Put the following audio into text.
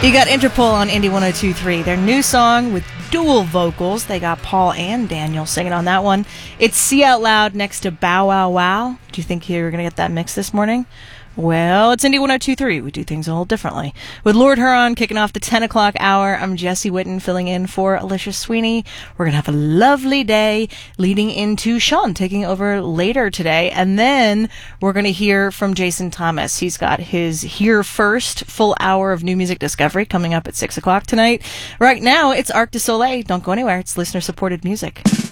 You got Interpol on Indie 102.3. Their new song with dual vocals. They got Paul and Daniel singing on that one. It's See Out Loud next to Bow Wow Wow. Do you think you were going to get that mix this morning? Well, it's Indie 102.3. We do things a little differently. With Lord Huron kicking off the 10 o'clock hour, I'm Jesse Witten filling in for Alicia Sweeney. We're going to have a lovely day leading into Sean taking over later today. And then we're going to hear from Jason Thomas. He's got his Here First full hour of new music discovery coming up at 6 o'clock tonight. Right now, it's Arc du Soleil. Don't go anywhere. It's listener-supported music.